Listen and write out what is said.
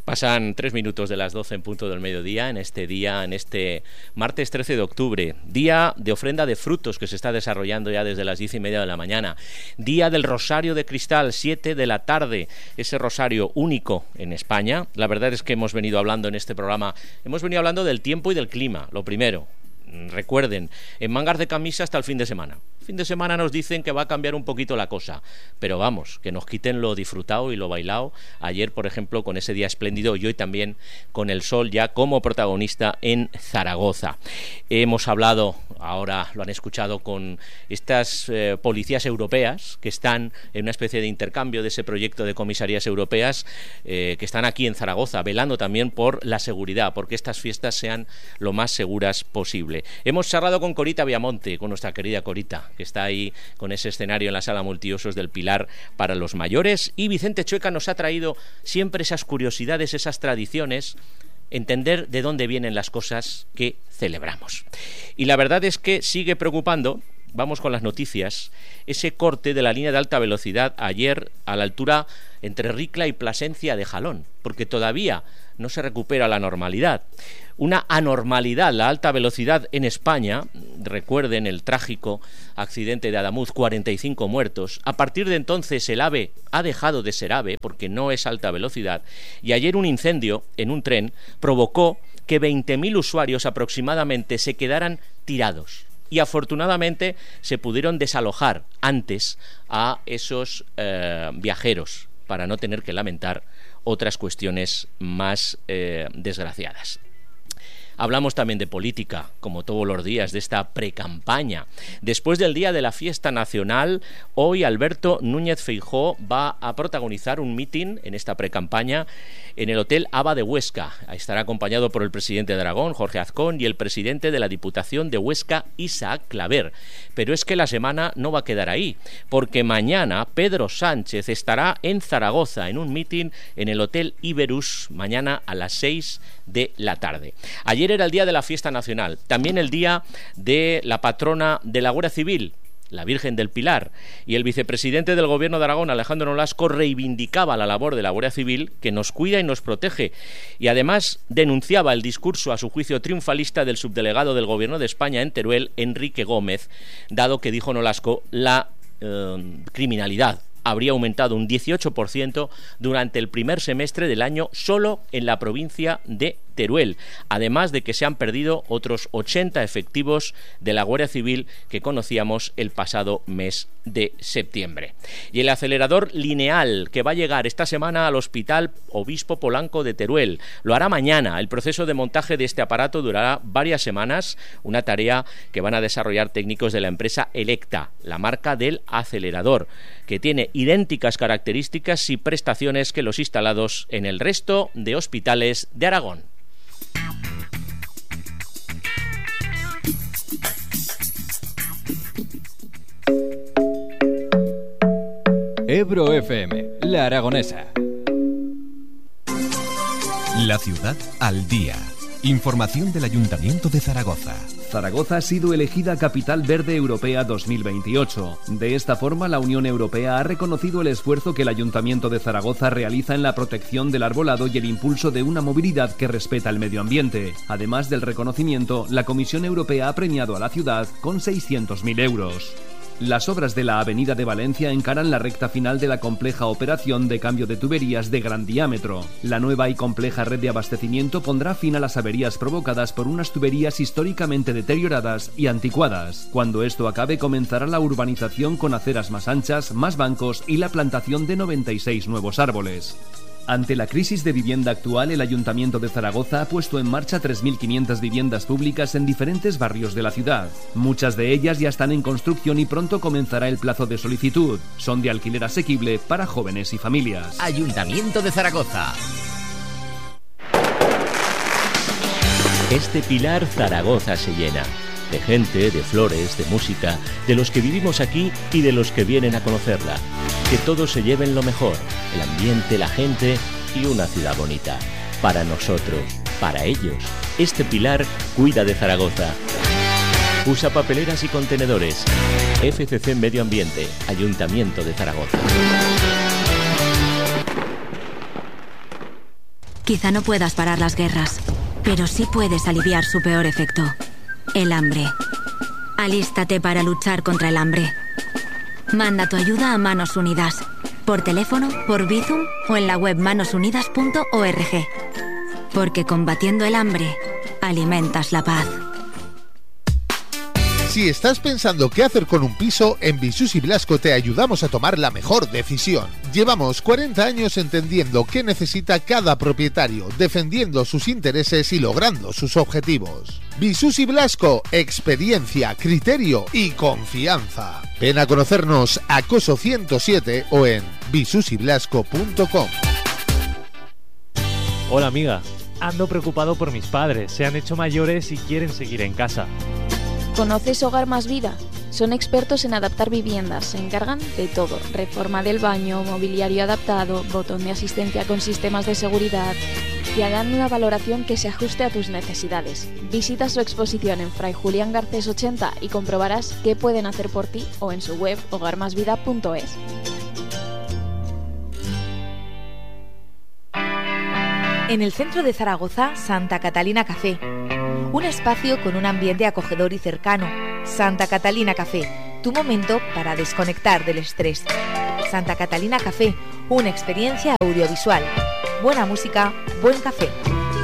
Pasan 3 minutos de las 12 en punto del mediodía, en este martes 13 de octubre, día de ofrenda de frutos que se está desarrollando ya desde las 10:30 de la mañana, día del Rosario de Cristal, 7 de la tarde, ese rosario único en España. La verdad es que hemos venido hablando en este programa, del tiempo y del clima, lo primero. Recuerden, en mangas de camisa hasta el fin de semana. Fin de semana nos dicen que va a cambiar un poquito la cosa, pero vamos, que nos quiten lo disfrutado y lo bailado. Ayer, por ejemplo, con ese día espléndido y hoy también con el sol ya como protagonista en Zaragoza. Hemos hablado, ahora lo han escuchado, con estas policías europeas que están en una especie de intercambio de ese proyecto de comisarías europeas que están aquí en Zaragoza, velando también por la seguridad, porque estas fiestas sean lo más seguras posible. Hemos charlado con Corita Viamonte, con nuestra querida Corita, que está ahí con ese escenario en la sala multiusos del Pilar para los mayores, y Vicente Chueca nos ha traído siempre esas curiosidades, esas tradiciones, entender de dónde vienen las cosas que celebramos. Y la verdad es que sigue preocupando, vamos con las noticias, ese corte de la línea de alta velocidad ayer a la altura entre Ricla y Plasencia de Jalón, porque todavía no se recupera la normalidad. Una anormalidad, la alta velocidad en España. Recuerden el trágico accidente de Adamuz, 45 muertos. A partir de entonces el AVE ha dejado de ser AVE porque no es alta velocidad. Y ayer un incendio en un tren provocó que 20.000 usuarios aproximadamente se quedaran tirados. Y afortunadamente se pudieron desalojar antes a esos viajeros para no tener que lamentar otras cuestiones más desgraciadas. Hablamos también de política, como todos los días, de esta precampaña. Después del día de la fiesta nacional, hoy Alberto Núñez Feijóo va a protagonizar un mitin en esta precampaña en el Hotel Aba de Huesca. Estará acompañado por el presidente de Aragón, Jorge Azcón, y el presidente de la Diputación de Huesca, Isaac Claver. Pero es que la semana no va a quedar ahí, porque mañana Pedro Sánchez estará en Zaragoza en un mitin en el Hotel Iberus, mañana a las 6 de la tarde. Ayer era el día de la fiesta nacional, también el día de la patrona de la Guardia Civil, la Virgen del Pilar, y el vicepresidente del Gobierno de Aragón, Alejandro Nolasco, reivindicaba la labor de la Guardia Civil, que nos cuida y nos protege, y además denunciaba el discurso, a su juicio triunfalista, del subdelegado del Gobierno de España en Teruel, Enrique Gómez, dado que, dijo Nolasco, la criminalidad habría aumentado un 18% durante el primer semestre del año solo en la provincia de Teruel, además de que se han perdido otros 80 efectivos de la Guardia Civil que conocíamos el pasado mes de septiembre. Y el acelerador lineal que va a llegar esta semana al Hospital Obispo Polanco de Teruel lo hará mañana. El proceso de montaje de este aparato durará varias semanas, una tarea que van a desarrollar técnicos de la empresa Electa, la marca del acelerador, que tiene idénticas características y prestaciones que los instalados en el resto de hospitales de Aragón. Ebro FM, La Aragonesa. La ciudad al día. Información del Ayuntamiento de Zaragoza. Zaragoza ha sido elegida Capital Verde Europea 2028. De esta forma, la Unión Europea ha reconocido el esfuerzo que el Ayuntamiento de Zaragoza realiza en la protección del arbolado y el impulso de una movilidad que respeta el medio ambiente. Además del reconocimiento, la Comisión Europea ha premiado a la ciudad con 600.000 euros. Las obras de la Avenida de Valencia encaran la recta final de la compleja operación de cambio de tuberías de gran diámetro. La nueva y compleja red de abastecimiento pondrá fin a las averías provocadas por unas tuberías históricamente deterioradas y anticuadas. Cuando esto acabe, comenzará la urbanización con aceras más anchas, más bancos y la plantación de 96 nuevos árboles. Ante la crisis de vivienda actual, el Ayuntamiento de Zaragoza ha puesto en marcha 3.500 viviendas públicas en diferentes barrios de la ciudad. Muchas de ellas ya están en construcción y pronto comenzará el plazo de solicitud. Son de alquiler asequible para jóvenes y familias. Ayuntamiento de Zaragoza. Este Pilar Zaragoza se llena. De gente, de flores, de música, de los que vivimos aquí y de los que vienen a conocerla. Que todos se lleven lo mejor, el ambiente, la gente y una ciudad bonita. Para nosotros, para ellos, este Pilar cuida de Zaragoza. Usa papeleras y contenedores. FCC Medio Ambiente, Ayuntamiento de Zaragoza. Quizá no puedas parar las guerras, pero sí puedes aliviar su peor efecto, el hambre. Alístate para luchar contra el hambre. Manda tu ayuda a Manos Unidas, por teléfono, por Bizum o en la web manosunidas.org. Porque combatiendo el hambre, alimentas la paz. Si estás pensando qué hacer con un piso, en Visus y Blasco te ayudamos a tomar la mejor decisión. Llevamos 40 años entendiendo qué necesita cada propietario, defendiendo sus intereses y logrando sus objetivos. Visus y Blasco, experiencia, criterio y confianza. Ven a conocernos a Coso 107 o en visusyblasco.com. Hola amiga, ando preocupado por mis padres, se han hecho mayores y quieren seguir en casa. ¿Conoces Hogar Más Vida? Son expertos en adaptar viviendas, se encargan de todo, reforma del baño, mobiliario adaptado, botón de asistencia con sistemas de seguridad. Te harán una valoración que se ajuste a tus necesidades. Visita su exposición en Fray Julián Garcés 80 y comprobarás qué pueden hacer por ti o en su web hogarmasvida.es. En el centro de Zaragoza, Santa Catalina Café. Un espacio con un ambiente acogedor y cercano. Santa Catalina Café, tu momento para desconectar del estrés. Santa Catalina Café, una experiencia audiovisual. Buena música, buen café.